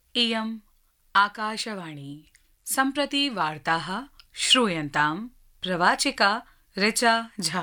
इयम् आकाशवाणी सम्प्रति वार्ताः श्रूयन्ताम् प्रवाचिका ऋचा झा।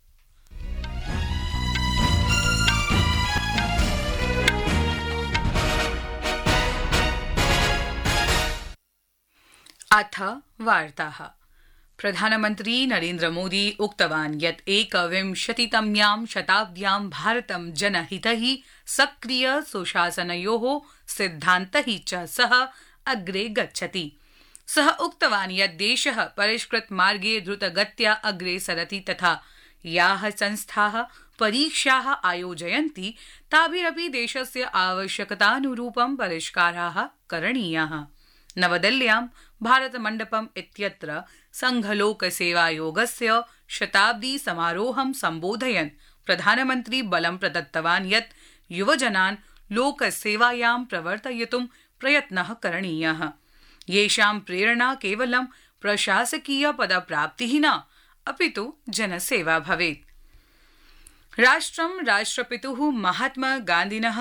अथ वार्ताः। प्रधानमन्त्री नरेन्द्र मोदी उक्तवान् यत् एकविंशतितम्यां शताब्द्यां भारतं जनहितैः सक्रिय सुशासनयोः सिद्धान्तैः च सह अग्रे गच्छति। सः उक्तवान् यत् देशः परिष्कृत मार्गे द्रुतगत्या अग्रे सरति तथा याः संस्थाः परीक्षाः आयोजयन्ति ताभिरपि देशस्य आवश्यकतानुरूपं परिष्काराः करणीयाः। नवदिल्ल्यां भारतमण्डपम् इत्यत्र संघलोकसेवायोगस्य शताब्दी समारोहं सम्बोधयन् प्रधानमन्त्री बलं प्रदत्तवान् यत् युवजनान् लोकसेवायां प्रवर्तयितुं प्रयत्नः करणीयः, येषां प्रेरणा केवलं प्रशासकीय पदप्राप्तिः न अपितु जनसेवा भवेत्। राष्ट्रं राष्ट्रपितुः महात्मा गान्धिनः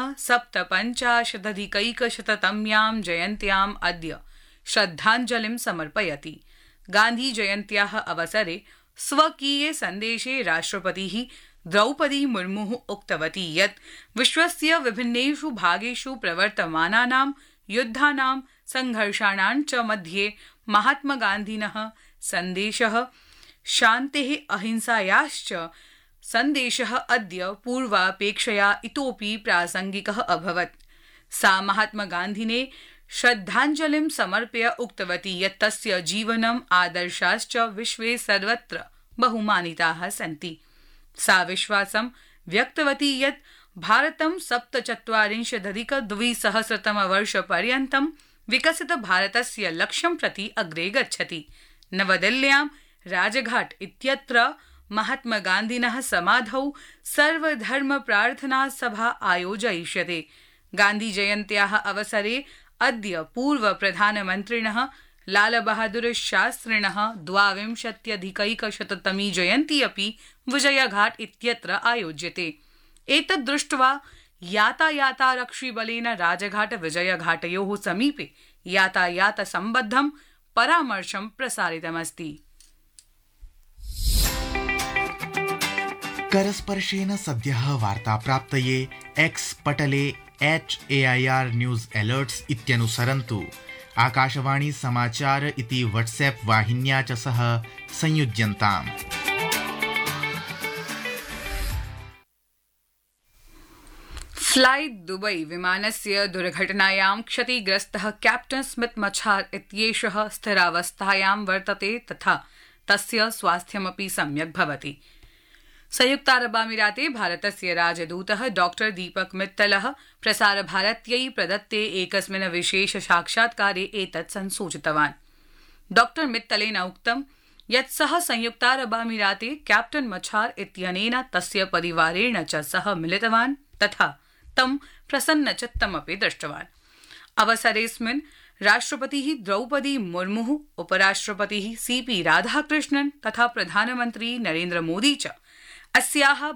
57-अधिकैकशततम्यां जयन्त्याम् अद्य श्रद्धाञ्जलिं समर्पयति। गान्धी जयन्त्याः अवसरे स्वकीये सन्देशे राष्ट्रपतिः द्रौपदी मुर्मुः उक्तवती यत् विश्वस्य विभिन्नेषु भागेषु प्रवर्तमानानां युद्धानां संघर्षाणां च मध्ये महात्मा गान्धिनः सन्देशः शान्तेः अहिंसायाश्च सन्देशः अद्य पूर्वापेक्षया इतोपि प्रासंगिकः अभवत्। सा महात्मा गान्धिने श्रद्धाञ्जलिं समर्प्य उक्तवती यत् तस्य जीवनम् आदर्शाश्च विश्वे सर्वत्र बहुमानिताः सन्ति। सा विश्वासं व्यक्तवती यत् भारतं 47-अधिक-2000 विकसित भारतस्य लक्ष्यं प्रति अग्रे गच्छति। नवदिल्ल्यां राजघाट इत्यत्र महात्मा गान्धिनः समाधौ सर्वधर्म प्रार्थना सभा आयोजयिष्यते। गान्धी जयन्त्याः अवसरे अद्य पूर्व प्रधानमन्त्रिणः लालबहादुर शास्त्रिणः 22-अधिकैकशततमी जयन्ती अपि विजयघाट इत्यत्र आयोज्यते। एतद् दृष्ट्वा यातायातारक्षिबलेन राजघाट विजयघाटयोः समीपे यातायात सम्बद्धं परामर्शं प्रसारितमस्ति। करस्पर्शेन सद्यः वार्ताप्राप्तये एक्स पटले @AIR न्यूज अलर्ट्स इत्यनुसरन्तु। आकाशवाणी समाचार इति व्हाट्सएप वाहिन्या च सह संयुज्यन्ताम्। फ्लाइट दुबई विमानस्य दुर्घटनायां क्षतिग्रस्तः कैप्टन स्मिथ मछार इत्येषः स्थिरावस्थायां वर्तते तथा तस्य स्वास्थ्यमपि सम्यक् भवति। संयुक्तारबामीराते भारतस्य राजदूतः डॉक्टर दीपक मित्तलः प्रसारभारत्यै प्रदत्ते एकस्मिन् विशेष साक्षात्कारे एतत् संसूचितवान्। डॉक्टर मित्तलेन उक्तं यत् सः संयुक्तारबामीराते कैप्टन मछार इत्यनेन तस्य परिवारेण च सह मिलितवान् तथा तं प्रसन्नचित्तमपि दृष्टवान्। अवसरेऽस्मिन् राष्ट्रपतिः द्रौपदी मुर्मुः, उपराष्ट्रपतिः CP राधाकृष्णन् तथा प्रधानमन्त्री नरेन्द्र मोदी च अस्याः